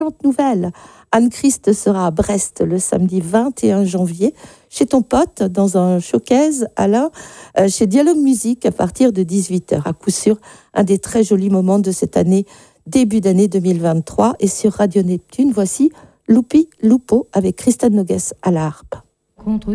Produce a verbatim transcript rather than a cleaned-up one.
Nouvelle. Anne-Christ sera à Brest le samedi vingt et un janvier, chez ton pote, dans un showcase, Alain, euh, chez Dialogue Musique, à partir de dix-huit heures. À coup sûr, un des très jolis moments de cette année, début d'année deux mille vingt-trois. Et sur Radio Neptune, voici Loupi Loupo avec Christine Noguès à la harpe. Contre